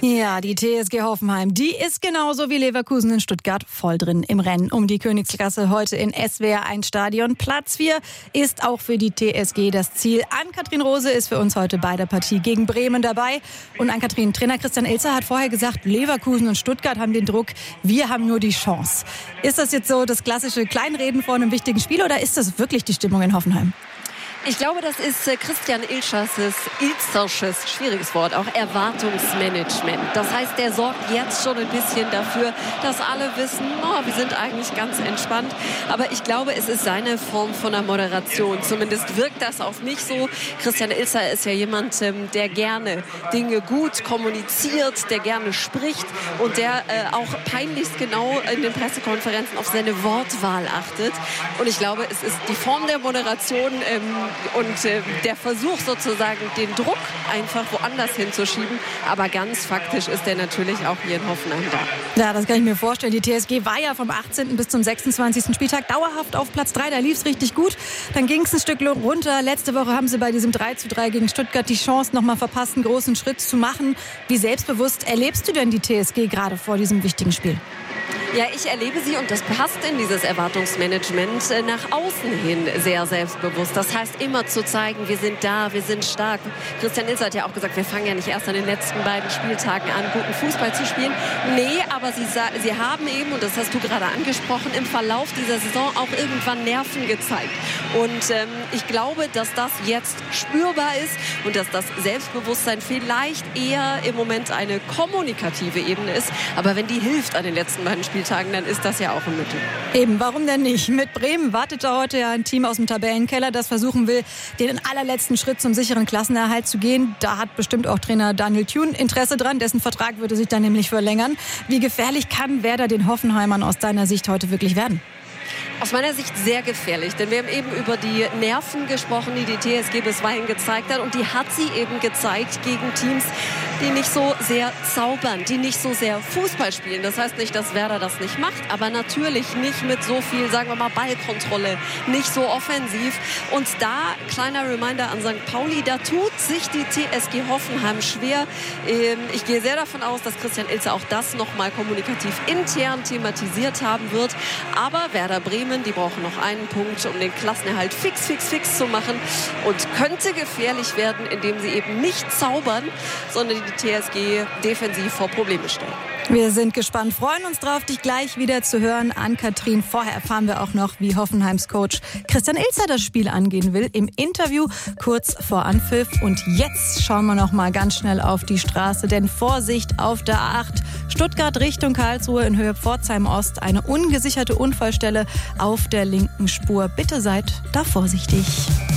Ja, die TSG Hoffenheim, die ist genauso wie Leverkusen in Stuttgart voll drin im Rennen um die Königsklasse heute in SWR1 Stadion. Platz 4 ist auch für die TSG das Ziel. Ann-Kathrin Rose ist für uns heute bei der Partie gegen Bremen dabei. Und Ann-Kathrin, Trainer Christian Ilzer hat vorher gesagt, Leverkusen und Stuttgart haben den Druck, wir haben nur die Chance. Ist das jetzt so das klassische Kleinreden vor einem wichtigen Spiel oder ist das wirklich die Stimmung in Hoffenheim? Ich glaube, das ist Christian Ilzersches, schwieriges Wort, auch Erwartungsmanagement. Das heißt, der sorgt jetzt schon ein bisschen dafür, dass alle wissen, wir sind eigentlich ganz entspannt. Aber ich glaube, es ist seine Form von der Moderation. Zumindest wirkt das auf mich so. Christian Ilzer ist ja jemand, der gerne Dinge gut kommuniziert, der gerne spricht und der auch peinlichst genau in den Pressekonferenzen auf seine Wortwahl achtet. Und ich glaube, es ist die Form der Moderation und der Versuch sozusagen, den Druck einfach woanders hinzuschieben. Aber ganz faktisch ist der natürlich auch hier in Hoffenheim da. Ja, das kann ich mir vorstellen. Die TSG war ja vom 18. bis zum 26. Spieltag dauerhaft auf Platz 3. Da lief es richtig gut. Dann ging es ein Stück runter. Letzte Woche haben sie bei diesem 3:3 gegen Stuttgart die Chance noch mal verpasst, einen großen Schritt zu machen. Wie selbstbewusst erlebst du denn die TSG gerade vor diesem wichtigen Spiel? Ja, ich erlebe sie, und das passt in dieses Erwartungsmanagement, nach außen hin sehr selbstbewusst. Das heißt, immer zu zeigen, wir sind da, wir sind stark. Christian Ilzer hat ja auch gesagt, wir fangen ja nicht erst an den letzten beiden Spieltagen an, guten Fußball zu spielen. Nee, aber sie haben eben, und das hast du gerade angesprochen, im Verlauf dieser Saison auch irgendwann Nerven gezeigt. Und ich glaube, dass das jetzt spürbar ist und dass das Selbstbewusstsein vielleicht eher im Moment eine kommunikative Ebene ist. Aber wenn die hilft an den letzten beiden Spieltagen, dann ist das ja auch ein Mittel. Eben, warum denn nicht? Mit Bremen wartet da heute ja ein Team aus dem Tabellenkeller, das versuchen will, den allerletzten Schritt zum sicheren Klassenerhalt zu gehen. Da hat bestimmt auch Trainer Daniel Thune Interesse dran, dessen Vertrag würde sich dann nämlich verlängern. Wie gefährlich kann Werder den Hoffenheimern aus deiner Sicht heute wirklich werden? Aus meiner Sicht sehr gefährlich, denn wir haben eben über die Nerven gesprochen, die die TSG bisweilen gezeigt hat, und die hat sie eben gezeigt gegen Teams, die nicht so sehr zaubern, die nicht so sehr Fußball spielen. Das heißt nicht, dass Werder das nicht macht, aber natürlich nicht mit so viel, sagen wir mal, Ballkontrolle, nicht so offensiv. Und da, kleiner Reminder an St. Pauli, da tut sich die TSG Hoffenheim schwer. Ich gehe sehr davon aus, dass Christian Ilzer auch das nochmal kommunikativ intern thematisiert haben wird. Aber Werder Bremen, die brauchen noch einen Punkt, um den Klassenerhalt fix zu machen, und könnte gefährlich werden, indem sie eben nicht zaubern, sondern die TSG defensiv vor Probleme stellen. Wir sind gespannt, freuen uns drauf, dich gleich wieder zu hören. Ann-Kathrin, vorher erfahren wir auch noch, wie Hoffenheims Coach Christian Ilzer das Spiel angehen will, im Interview kurz vor Anpfiff. Und jetzt schauen wir noch mal ganz schnell auf die Straße, denn Vorsicht auf der A8 Stuttgart Richtung Karlsruhe in Höhe Pforzheim Ost. Eine ungesicherte Unfallstelle auf der linken Spur. Bitte seid da vorsichtig.